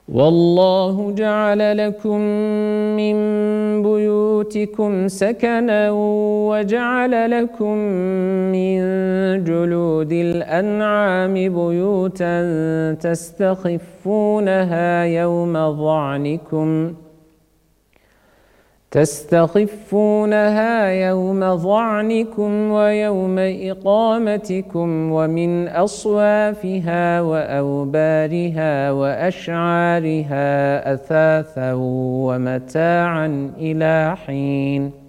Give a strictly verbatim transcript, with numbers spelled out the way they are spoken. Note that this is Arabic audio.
والله جعل لكم من بيوتكم سكنا وجعل لكم من جلود الأنعام بيوتا تستخفونها يوم ظعنكم تستخفونها يوم ظعنكم ويوم إقامتكم ومن أصوافها وأوبارها وأشعارها أثاثا ومتاعا إلى حين